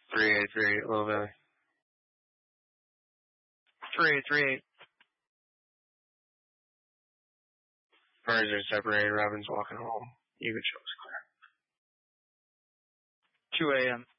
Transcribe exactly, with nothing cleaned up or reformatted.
three eight three eight, Little Valley. three eight three eight. Cars are separated. Robin's walking home. You can show us clear. two A M